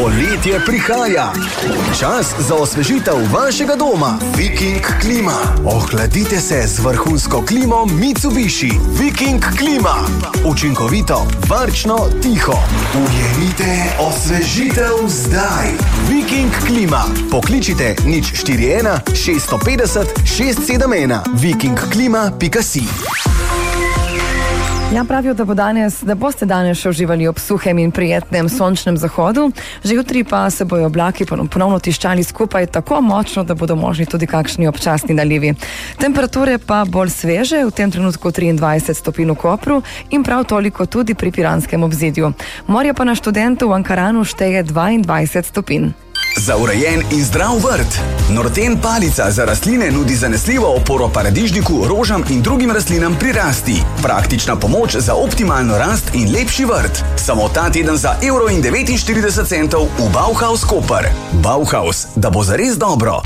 Poletje prihaja. Čas za osvežitev vašega doma. Viking Klima. Ohladite se z vrhunsko klimo Mitsubishi. Viking Klima. Učinkovito, varčno, tiho. Ujemite osvežitev zdaj. Viking Klima. Pokličite 041 650 671. vikingklima.si. Ja, pravijo, da boste danes še uživali ob suhem in prijetnem sončnem zahodu. Že jutri pa se bojo oblaki ponovno tiščali skupaj tako močno, da bodo možni tudi kakšni občasni nalivi. Temperature pa bolj sveže, v tem trenutku 23 stopinj v Kopru in prav toliko tudi pri Piranskem obzidju. Morje pa na Študentu v Ankaranu šteje 22 stopinj. Za urejen in zdrav vrt. Norten palica za rastline nudi zanesljivo oporo paradižniku, rožam in drugim rastlinam pri rasti. Praktična pomoč za optimalno rast in lepši vrt. Samo ta teden za €1,49 v Bauhaus Koper. Bauhaus, da bo zares dobro.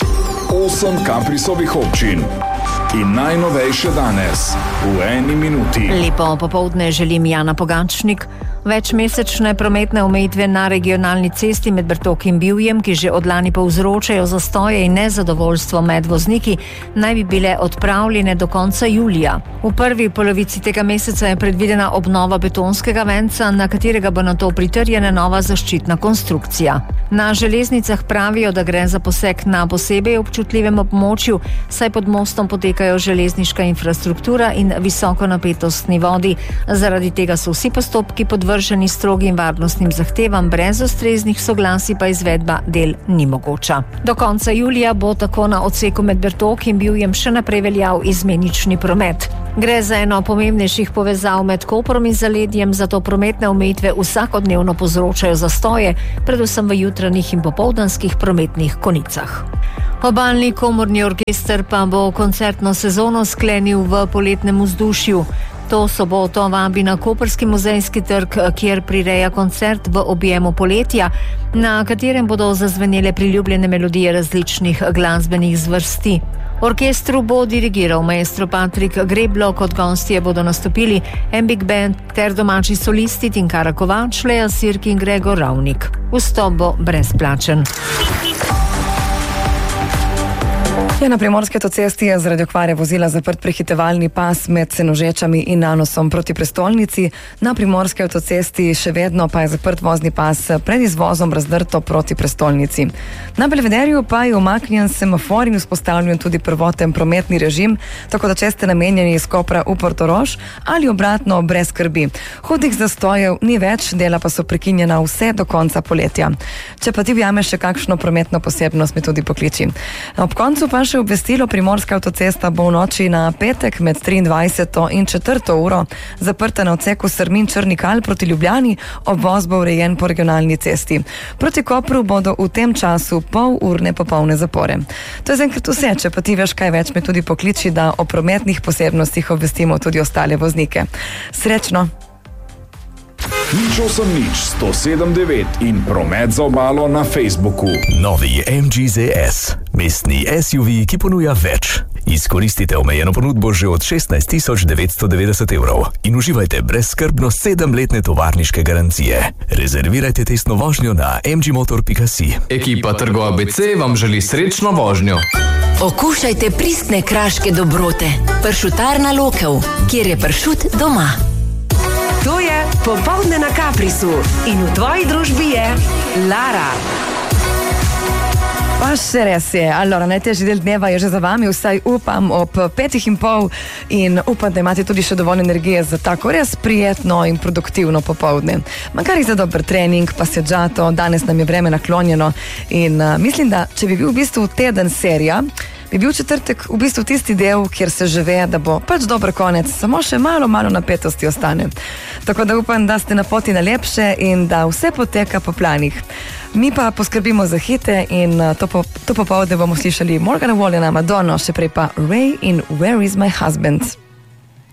8 Kaprisovih občin. In najnovejše danes, v 1 minuti. Lepo popoldne želim Jana Pogačnik. Večmesečne prometne omejitve na regionalni cesti med Bertok in Bivjem, ki že od lani povzročajo zastoje in nezadovoljstvo med vozniki, naj bi bile odpravljene do konca julija. V prvi polovici tega meseca je predvidena obnova betonskega venca, na katerega bo nato pritrjena nova zaščitna konstrukcija. Na železnicah pravijo, da gre za poseg na posebej občutljivem območju, saj pod mostom potekajo železniška infrastruktura in visokonapetostni vodi. Zaradi tega so vsi postopki podvrženi strogim varnostnim zahtevam, brez ustreznih soglasij pa izvedba del ni mogoča. Do konca julija bo tako na odseku med Bertok in Bivjem še naprej veljal izmenični promet. Gre za eno pomembnejših povezav med Koprom in Zaledjem, zato prometne omejitve vsakodnevno povzročajo zastoje, predvsem v jutranjih in popoldanskih prometnih konicah. Obalni komorni orkester pa bo koncertno sezono sklenil v poletnem vzdušju. To soboto vabi na Koprski muzejski trg, kjer prireja koncert v objemu poletja, na katerem bodo zazvenele priljubljene melodije različnih glasbenih zvrsti. Orkestru bo dirigiral maestro Patrik Greblo, kot gostje bodo nastopili en big band ter domači solisti Tinkara Kovač, Lea Sirk in Gregor Ravnik. Vstop bo brezplačen. Na Primorski avtocesti je zaradi okvare vozila zaprt prehitevalni pas med Senožečami in Nanosom proti prestolnici. Na Primorski avtocesti še vedno pa je zaprt vozni pas pred izvozom Razdrto proti prestolnici. Na Belvederju pa je umaknjen semafor in vzpostavljen tudi prvoten prometni režim, tako da če ste namenjeni iz Kopra v Portorož ali obratno brez skrbi. Hudih zastojev ni več, dela pa so prekinjena vse do konca poletja. Če pa ti vjameš še kakšno prometno posebnost, mi tudi pokliči. Ob koncu pa še obvestilo: Primorska avtocesta bo v noči na petek med 23. in 4. uro zaprta na odseku Strmin-Črnikal proti Ljubljani, obvoz bo urejen po regionalni cesti. Proti Kopru bodo v tem času polurne popolne zapore. To je zaenkrat vse, če pa ti veš kaj več, me tudi pokliči, da o prometnih posebnostih obvestimo tudi ostale voznike. Srečno! 080 in promet za obalo na Facebooku. Novi MG ZS. Mestni SUV, ki ponuja več. Izkoristite omejeno ponudbo že od 16.990 € in uživajte brezskrbno 7-letne tovarniške garancije. Rezervirajte testno vožnjo na mgmotor.si. Ekipa Trgo ABC vam želi srečno vožnjo. Okušajte pristne kraške dobrote. Pršutarna Lokev, kjer je pršut doma. To je Popoldne na Kaprisu in v tvoji družbi je Lara. Pa še res je. Allora, najtežji del dneva je že za vami, vsaj upam ob 5:30 in upam, da imate tudi še dovolj energije za tako res prijetno in produktivno popoldne. Makar za dober trening, pa sedžato, danes nam je vreme naklonjeno in mislim, da če bi bil v bistvu teden serija, bi bil četrtek v bistvu tisti del, kjer se že ve, da bo pač dober konec, samo še malo napetosti ostane. Tako da upam, da ste na poti na lepše in da vse poteka po planih. Mi pa poskrbimo za hite in to popovdne bomo slišali Morgana Wallena, Madonno, še prej pa Ray in Where is my husband?